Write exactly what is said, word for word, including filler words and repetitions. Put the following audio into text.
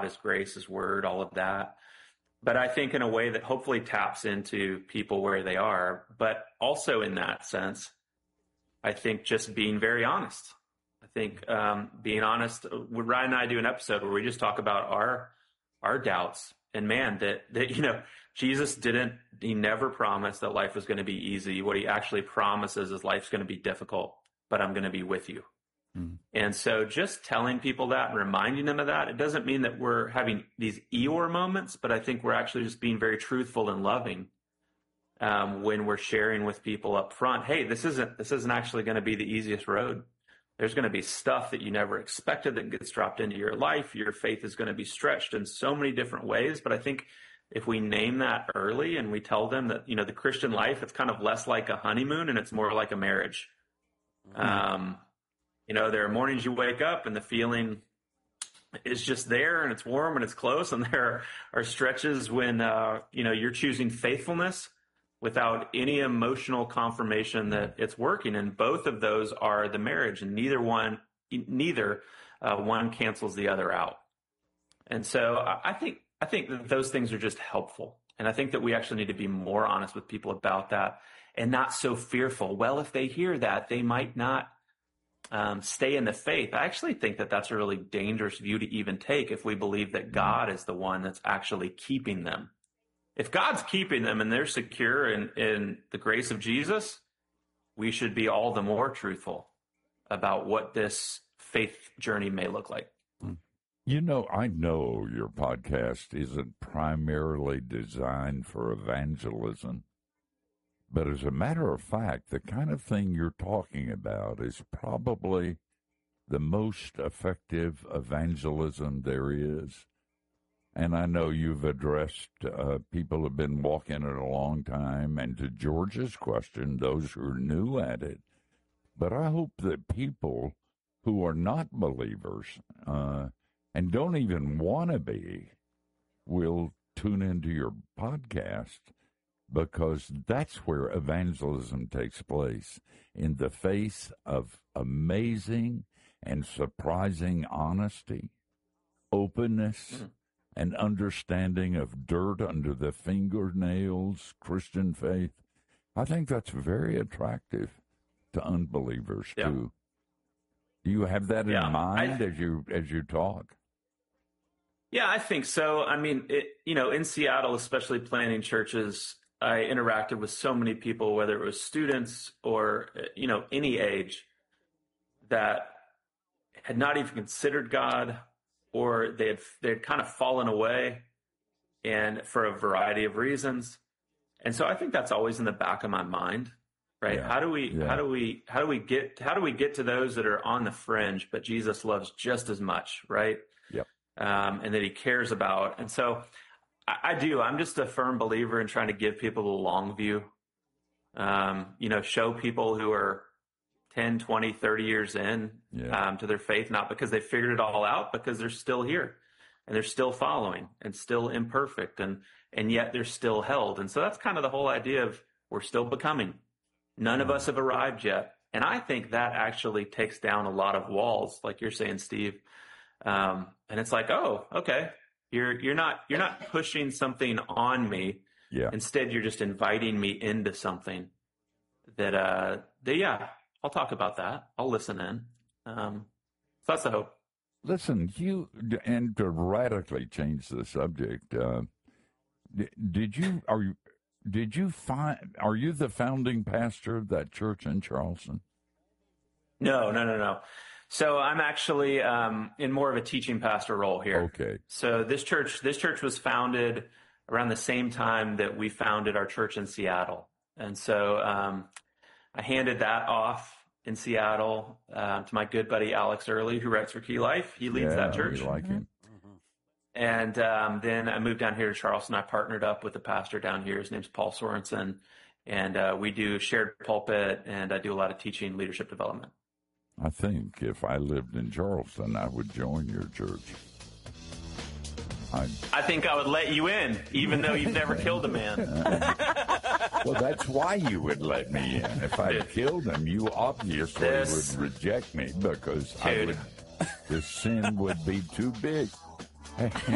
His grace, His word, all of that. But I think in a way that hopefully taps into people where they are, but also in that sense, I think just being very honest. I think um, being honest. Ryan and I do an episode where we just talk about our our doubts. And man, that, that, you know, Jesus didn't, he never promised that life was going to be easy. What he actually promises is life's going to be difficult, but I'm going to be with you. Mm. And so just telling people that and reminding them of that, it doesn't mean that we're having these Eeyore moments, but I think we're actually just being very truthful and loving um, when we're sharing with people up front. Hey, this isn't, this isn't actually going to be the easiest road. There's going to be stuff that you never expected that gets dropped into your life. Your faith is going to be stretched in so many different ways. But I think if we name that early and we tell them that, you know, the Christian life, it's kind of less like a honeymoon and it's more like a marriage. Mm-hmm. Um, you know, there are mornings you wake up and the feeling is just there and it's warm and it's close. And there are stretches when, uh, you know, you're choosing faithfulness without any emotional confirmation that it's working. And both of those are the marriage, and neither one, neither uh, one cancels the other out. And so I think, I think that those things are just helpful. And I think that we actually need to be more honest with people about that and not so fearful. Well, if they hear that, they might not um, stay in the faith. I actually think that that's a really dangerous view to even take if we believe that God is the one that's actually keeping them. If God's keeping them and they're secure in, in the grace of Jesus, we should be all the more truthful about what this faith journey may look like. You know, I know your podcast isn't primarily designed for evangelism, but as a matter of fact, the kind of thing you're talking about is probably the most effective evangelism there is. And I know you've addressed uh, people who have been walking it a long time, and to George's question, those who are new at it. But I hope that people who are not believers uh, and don't even want to be will tune into your podcast, because that's where evangelism takes place, in the face of amazing and surprising honesty, openness, mm. and understanding of dirt under the fingernails, Christian faith. I think that's very attractive to unbelievers, yeah. too. Do you have that yeah. in mind I, as you as you talk? Yeah, I think so. I mean, it, you know, in Seattle, especially planning churches, I interacted with so many people, whether it was students or, you know, any age, that had not even considered God, or they had they had kind of fallen away, and for a variety of reasons. And so I think that's always in the back of my mind, right? Yeah. How do we yeah. how do we how do we get how do we get to those that are on the fringe, but Jesus loves just as much, right? Yep. Um, and that he cares about. And so I, I do. I'm just a firm believer in trying to give people the long view. Um, you know, show people who are ten, twenty, thirty years in yeah. um, to their faith, not because they figured it all out, because they're still here and they're still following and still imperfect, and, and yet they're still held. And so that's kind of the whole idea of we're still becoming. None of us have arrived yet. And I think that actually takes down a lot of walls, like you're saying, Steve. Um, and it's like, oh, okay, you're, you're not, you're not pushing something on me. Yeah. Instead, you're just inviting me into something that, uh, that, yeah, I'll talk about that. I'll listen in. Um, so that's the hope. Listen, you, and to radically change the subject, uh, did you, are you, did you find, are you the founding pastor of that church in Charleston? No, no, no, no. So I'm actually um, in more of a teaching pastor role here. Okay. So this church, this church was founded around the same time that we founded our church in Seattle. And so um, I handed that off in Seattle uh, to my good buddy Alex Early, who writes for Key Life. He leads yeah, that church. We like him. And um, then I moved down here to Charleston. I partnered up with the pastor down here. His name's Paul Sorensen. And uh, we do shared pulpit, and I do a lot of teaching, leadership development. I think if I lived in Charleston, I would join your church. I'd... I think I would let you in, even though you've never killed a man. Well, that's why you would let me in. If I killed him, you obviously this... would reject me, because Dude. I would, the sin would be too big.